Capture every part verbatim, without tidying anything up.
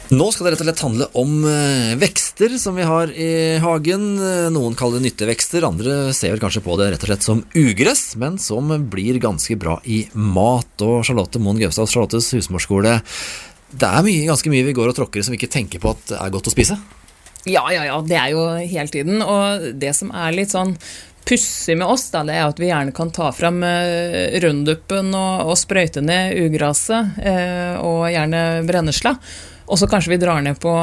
Nå skal det rett og slett handle om eh, vekster som vi har i hagen. Noen kaller det nyttevekster, andre ser vel kanskje på det rett og slett som ugress, men som blir ganske bra i mat. Og Charlotte Moen Gaustad, Charlottes husmorskole, det er mye, ganske mye vi går og tråkker som vi ikke tenker på at er godt å spise. Ja, ja, ja, det er jo hele tiden, og det som er litt sånn pussig med oss, da, det er at vi gjerne kan ta frem eh, runduppen og, og sprøyte ned ugraset, eh, og gjerne brennesla, og så kanskje vi drar ned på,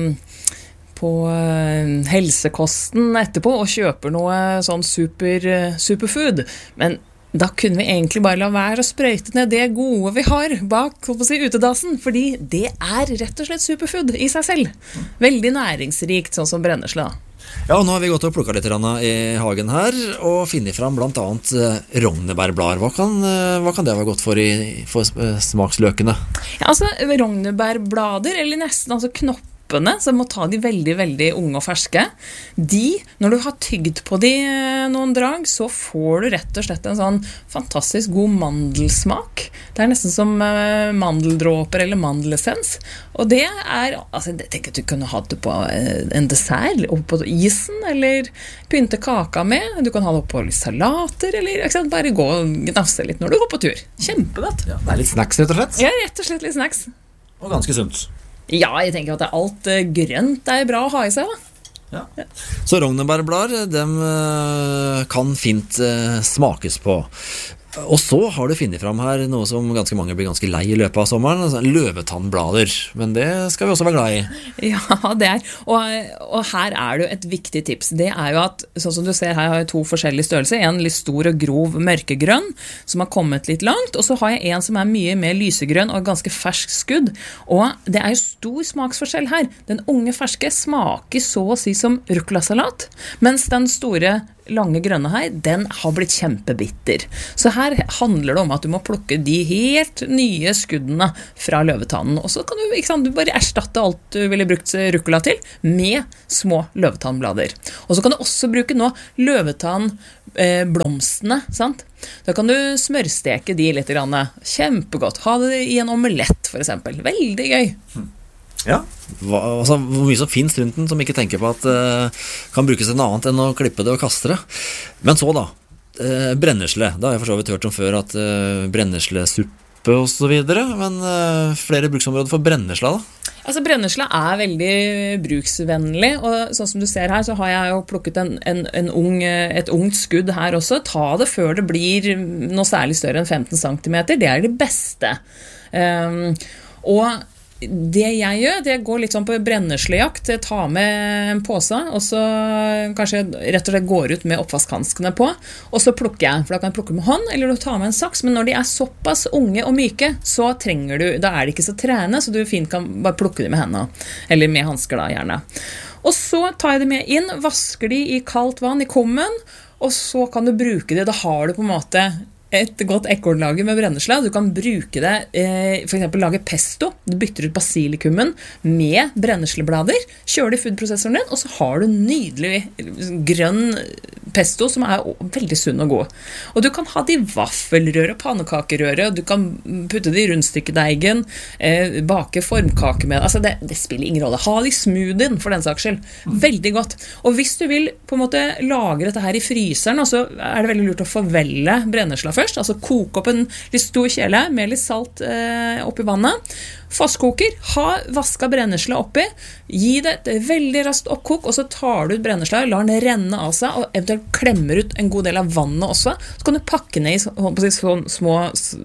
på eh, helsekosten etterpå og kjøper noe sånn super, superfood, men da kunne vi egentlig bare la være å sprøyte ned det gode vi har bak, hva på å si, utedassen, fordi det er rett og slett superfood i seg selv. Veldig næringsrikt, sånn som brennesla. Ja, og nå har vi gått og plukket litt i hagen her, og finnet fram blant annet rognebærblader. Hva kan, hva kan det være godt for, i, for smaksløkene? Ja, altså, rognebærblader, eller nesten altså knopp, så må ta de veldig, veldig unge og ferske. De, når du har tygd på de noen drag, så får du rett og slett en sånn fantastisk god mandelsmak. Det er nesten som mandeldråper eller mandelessens. Og det er, altså jeg tenker at du kunne ha det på en dessert, oppe på isen, eller pynte kaka med. Du kan ha det oppe på litt salater, eller ikke sant, bare gå og gnafse litt når du går på tur. Kjempegodt. Ja, det er litt snacks, rett og slett. Ja, rett og slett litt snacks. Og ganske sunt. Ja, jeg tenker at alt grønt er bra å ha i seg, da. Ja. Ja. Så rognebærblader, dem kan fint smakes på. Og så har du finnet fram her noe som ganske mange blir ganske lei i løpet av sommeren, altså løvetannblader, men det skal vi også være glad i. Ja, det er, og, og her er det jo et viktig tips. Det er jo at, sånn som du ser her, har jeg to forskjellige størrelser, en litt stor og grov mørkegrønn, som har kommet litt langt, og så har jeg en som er mye mer lysegrønn og ganske fersk skudd, og det er jo stor smaksforskjell her. Den unge ferske smaker så å si som ruccolasalat, mens den store lange grønne her, den har blitt kjempebitter. Så her handler det om at du må plukke de helt nye skuddene fra løvetannen, og så kan du, ikke sant, du bare erstatte alt du ville brukt rucola til med små løvetannblader. Og så kan du også bruke nå løvetannblomstene, eh, sant? Da kan du smørsteke de litt grann. Kjempegodt. Ha det i en omelett for eksempel. Veldig gøy. Hmm. Ja, hva, altså, hvor mye som finnes rundt den som ikke tenker på at uh, kan brukes til noe annet enn å klippe det og kaste det. Men så da, uh, brennesle. Da har jeg for så vidt hørt om før at uh, brenneslesuppe og så videre, men uh, flere bruksområder for brennesla da? Altså brennesla er veldig bruksvennlig, og sånn som du ser her så har jeg jo plukket en, en, en ung, et ungt skudd her også. Ta det før det blir noe særlig større enn femten centimeter, det er det beste. Um, og det jeg gjør, det går litt sånn på brenneslejakt. Jeg tar med en påse, og så kanskje rett og slett går ut med oppvaskhanskene på, og så plukker jeg, for da kan jeg plukke med hånd, eller du tar med en saks, men når de er såpass unge og myke, så trenger du, da er de ikke så trene, så du fint kan bare plukke dem med hendene, eller med handsker da, gjerne. Og så tar jeg dem med inn, vasker de i kaldt vann i kummen, og så kan du bruke det, da har du på en måte et godt ekornlager med brennesla. Du kan bruke det, eh, for eksempel lage pesto. Du bytter ut basilikummen med brennesleblader, kjører det i foodprosessoren din, og så har du nydelig grønn pesto som er veldig sunn og god. Og du kan ha det i vaffelrøre, pannekakerøre, og du kan putte det i rundstykkedeigen, eh, bake formkake med det. Altså det, det spiller ingen rolle. Ha det i smoothien, for den saks skyld. Veldig godt. Og hvis du vil på en måte lagre dette her i fryseren, så er det veldig lurt å forvelle brennesla først. Altså koke opp en litt stor kjele med litt salt eh, oppi vannet. Fastkoker, ha vasket brennesla oppi, gi det et veldig raskt oppkok, og så tar du ut brennesla, lar den renne av seg, og eventuelt klemmer ut en god del av vannet også. Så kan du pakke ned i så, så, små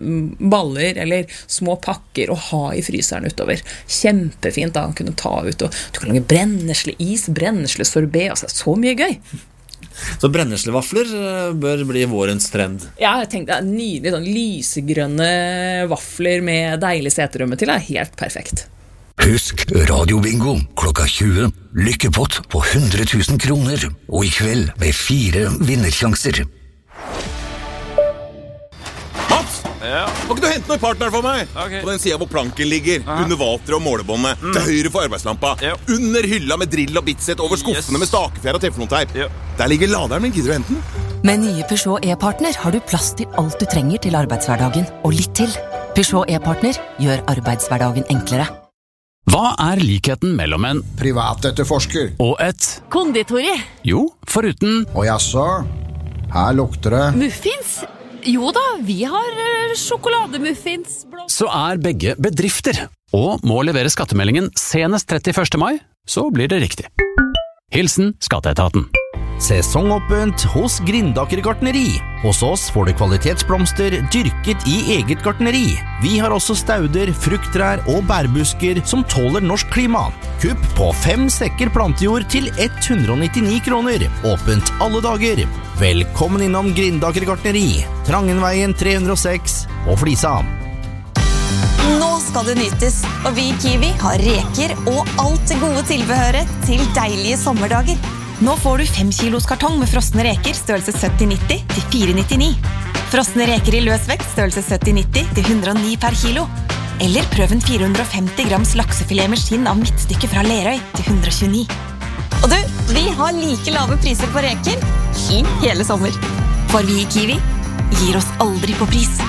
baller eller små pakker og ha i fryseren utover. Kjempefint da, å kunne ta ut. Og du kan lage brennesleis, brenneslesorbet, altså så mye gøy. Så brenneslevafler bør bli vårens trend. Ja, jeg tenkte det er nydelig, sånn lysegrønne vafler med deilig seterømme til, er helt perfekt. Husk radiobingo klokka tjue, lykkepott på hundre tusen kroner, og i kveld med fire vinnersjanser. Ja. Må ikke du hente noen partner for meg? Okay. På den siden hvor planken ligger, aha, under vater og målebåndet, mm, til høyre for arbeidslampa, ja, under hylla med drill og bitset, over skuffene, yes, med stakefjær og teflonteip. Ja. Der ligger laderen min, gidder du hente den? Med nye Peugeot e-partner har du plass til alt du trenger til arbeidshverdagen, og litt til. Peugeot e-partner gjør arbeidshverdagen enklere. Hva er likheten mellom en privatetterforsker og et Konditori. Jo, foruten Og jaså, her lukter det Muffins? Jo da, vi har uh, sjokolademuffins. så er begge bedrifter, og må levere skattemeldingen senest trettiførste mai, så blir det riktig. Hilsen Skatteetaten. Sesongåpent hos Grindaker gartneri. Hos oss får du kvalitetsblomster dyrket i eget gartneri. Vi har også stauder, frukttrær og bærbusker som tåler norsk klima. Kupp på fem sekker plantejord til hundre og nittini kroner. Åpent alle dager. Velkommen innom Grindaker gartneri. Trangenveien tre hundre og seks og Flisa. Nå skal det nytes, og vi i Kiwi har reker og alt det gode tilbehøret til deilige sommerdager. Nå får du fem kilos kartong med frosne reker størrelse sytti nitti til fire nittini. Frosne reker i løsvekt størrelse sytti nitti til hundre og ni per kilo. Eller prøv en fire hundre og femti grams laksefilet med skinn av midtstykke fra Lerøy til hundre og tjueni. Og du, vi har like lave priser på reker i hele sommer. For vi i Kiwi gir oss aldri på pris.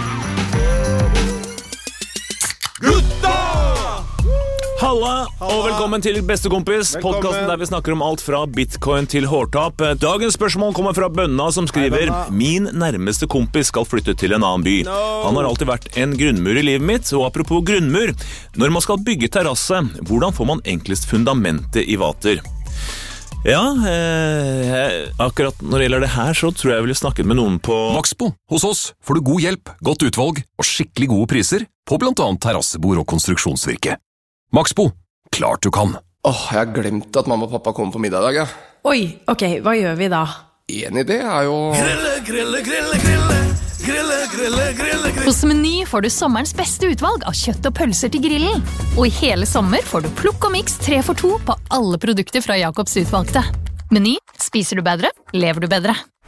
Halla, og velkommen til Bestekompis, podcasten der vi snakker om alt fra bitcoin til hårtap. Dagens spørsmål kommer fra Bønna som skriver: Min nærmeste kompis skal flytte til en annen by. Han har alltid vært en grunnmur i livet mitt, og apropos grunnmur, når man skal bygge terrasse, hvordan får man enklest fundamentet i vater? Ja, eh, akkurat når det gjelder det her, så tror jeg jeg ville snakket med noen på Maxbo. Hos oss får du god hjelp, godt utvalg og skikkelig gode priser på blant annet terrassebord og konstruksjonsvirke. Maxbo, klart du kan. Åh, jeg har glemt at mamma og pappa kommer på middag i dag, ja. Oi, ok, hva gjør vi da? En idé er jo... Grille, grille, grille, grille, grille, grille, grille, grille. Hos Meny får du sommerens beste utvalg av kjøtt og pølser til grillen. Og i hele sommer får du plukk og mix tre for to på alle produkter fra Jakobs utvalgte. Meny, spiser du bedre, lever du bedre.